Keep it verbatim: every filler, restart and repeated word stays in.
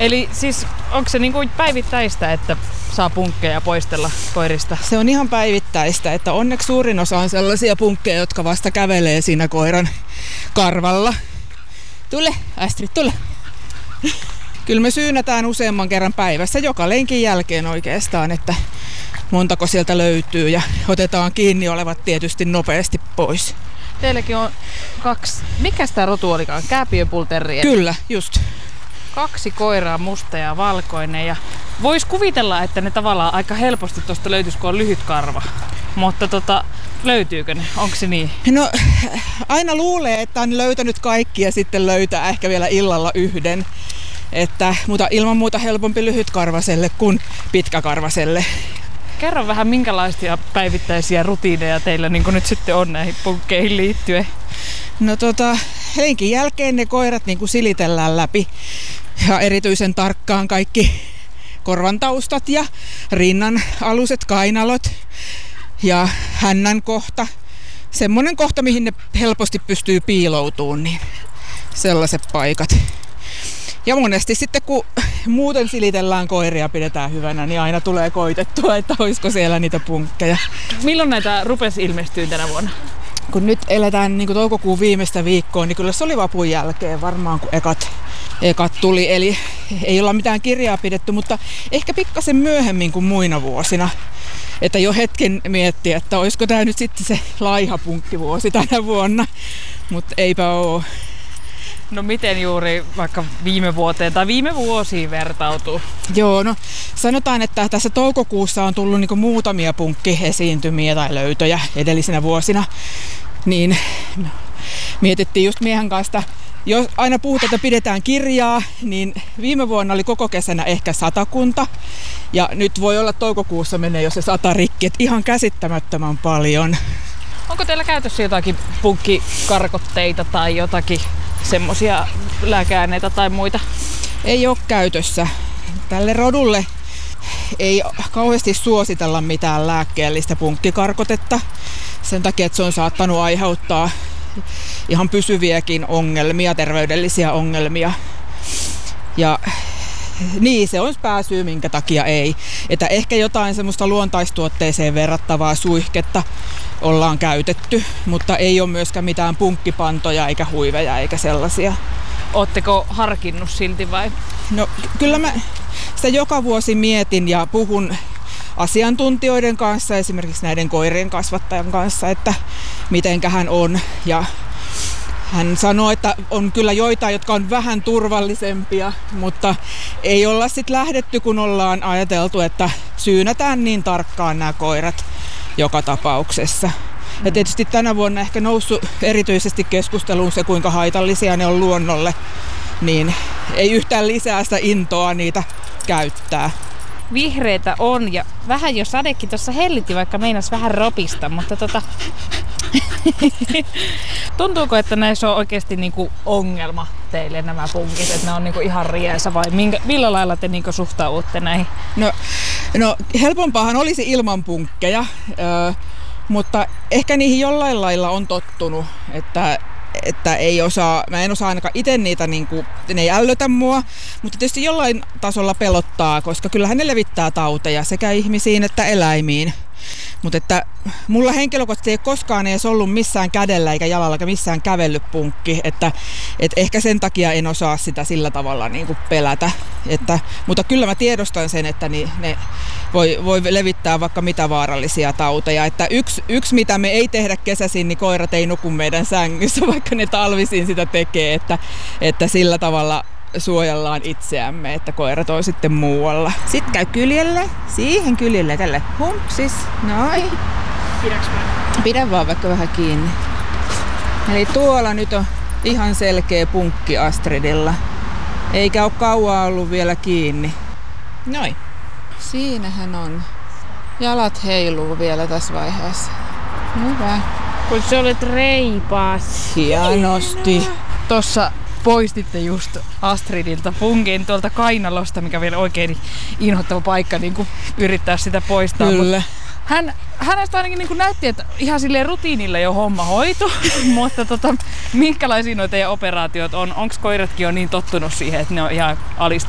Eli siis onko se niinku päivittäistä, että saa punkkeja poistella koirista? Se on ihan päivittäistä, että onneksi suurin osa on sellaisia punkkeja, jotka vasta kävelee siinä koiran karvalla. Tule, Astrid, tule. Kyllä me syynätään useamman kerran päivässä, joka lenkin jälkeen oikeastaan, että montako sieltä löytyy ja otetaan kiinni olevat tietysti nopeasti pois. Teilläkin on kaksi, mikä sitä rotu olikaan? Kääpiöpulterriä? Kyllä, just. Kaksi koiraa, musta ja valkoinen. Ja vois kuvitella, että ne tavallaan aika helposti tuosta löytyisi, kun on lyhyt karva. Mutta tota, löytyykö ne? Onko se niin? No aina luulee, että on löytänyt kaikki ja sitten löytää ehkä vielä illalla yhden. Että, mutta ilman muuta helpompi lyhytkarvaselle kuin pitkäkarvaselle. Kerro vähän, minkälaisia päivittäisiä rutiineja teillä niin kuin nyt sitten on näihin punkkeihin liittyen? No tota, lenkin jälkeen ne koirat niin kuin silitellään läpi. Ja erityisen tarkkaan kaikki korvan taustat ja rinnan aluset, kainalot ja hännän kohta. Semmoinen kohta, mihin ne helposti pystyy piiloutumaan, niin sellaiset paikat. Ja monesti sitten kun muuten silitellään koiria pidetään hyvänä, niin aina tulee koitettua, että olisiko siellä niitä punkkeja. Milloin näitä rupesi ilmestyä tänä vuonna? Kun nyt eletään niin kuin toukokuun viimeistä viikkoa, niin kyllä se oli vapun jälkeen varmaan, kun ekat, ekat tuli. Eli ei olla mitään kirjaa pidetty, mutta ehkä pikkasen myöhemmin kuin muina vuosina. Että jo hetken miettiä, että olisiko tämä nyt sitten se laiha punkkivuosi tänä vuonna, mutta eipä ole. No miten juuri vaikka viime vuoteen tai viime vuosiin vertautuu? Joo, no sanotaan, että tässä toukokuussa on tullut niinku muutamia punkkiesiintymiä tai löytöjä edellisinä vuosina. Niin no, mietittiin just miehen kanssa, jos aina puhutaan, että pidetään kirjaa, niin viime vuonna oli koko kesänä ehkä satakunta. Ja nyt voi olla toukokuussa menee jo se sata rikki, että ihan käsittämättömän paljon. Onko teillä käytössä jotakin punkkikarkotteita tai jotakin semmoisia lääkeaineita tai muita? Ei ole käytössä. Tälle rodulle ei kauheasti suositella mitään lääkkeellistä punkkikarkotetta. Sen takia, että se on saattanut aiheuttaa ihan pysyviäkin ongelmia, terveydellisiä ongelmia. Ja niin, se on pääsyy, minkä takia ei. Että ehkä jotain semmoista luontaistuotteeseen verrattavaa suihketta ollaan käytetty, mutta ei ole myöskään mitään punkkipantoja eikä huiveja eikä sellaisia. Ootteko harkinnut silti vai? No kyllä mä sitä joka vuosi mietin ja puhun asiantuntijoiden kanssa, esimerkiksi näiden koirien kasvattajan kanssa, että mitenkähän on. Ja hän sanoo, että on kyllä joitain, jotka on vähän turvallisempia, mutta ei olla sitten lähdetty, kun ollaan ajateltu, että syynätään niin tarkkaan nämä koirat joka tapauksessa. Ja tietysti tänä vuonna ehkä noussut erityisesti keskusteluun se, kuinka haitallisia ne on luonnolle, niin ei yhtään lisää sitä intoa niitä käyttää. Vihreitä on ja vähän jo sadekin tuossa hellitti, vaikka meinas vähän ropista, mutta tota... Tuntuuko, että näissä on oikeasti niinku ongelma teille nämä punkit, että ne on niinku ihan riesa vai minkä, millä lailla te niinku suhtaudutte näihin? No, no helpompaahan olisi ilman punkkeja, ö, mutta ehkä niihin jollain lailla on tottunut, että että ei osaa, mä en osaa ainakaan itse niitä, niin kuin, ne ei ällötä mua, mutta tietysti jollain tasolla pelottaa, koska kyllähän ne levittää tauteja sekä ihmisiin että eläimiin. Mutta että mulla henkilökohtaisesti ei koskaan edes ollut missään kädellä eikä jalalla eikä missään kävellyt punkki, että et ehkä sen takia en osaa sitä sillä tavalla niin kuin pelätä. Että, mutta kyllä mä tiedostan sen, että ni, ne voi, voi levittää vaikka mitä vaarallisia tauteja. Että yksi, yksi mitä me ei tehdä kesäisin, niin koirat ei nuku meidän sängyssä, vaikka ne talvisin sitä tekee, että, että sillä tavalla suojellaan itseämme, että koirat on sitten muualla. Sitten käy kyljellä, siihen kyljelle tälle humpsis, noin. Pidäks mä? Pidä vaan vaikka vähän kiinni. Eli tuolla nyt on ihan selkeä punkki Astridilla. Eikä ole kauan ollut vielä kiinni. Noin. Siinähän on. Jalat heiluu vielä tässä vaiheessa. Hyvä. Kun sä olet reipas. Hienosti. Tossa poistitte just Astridilta punkin tuolta kainalosta, mikä vielä oikein inhottava paikka niin kuin yrittää sitä poistaa. Kyllä. Hän, hänestä ainakin niin kuin näytti, että ihan silleen rutiinilla jo homma hoitu, mutta tota, minkälaisia noita teidän operaatiot on? Onko koiratkin jo niin tottunut siihen, että ne on ihan alistunut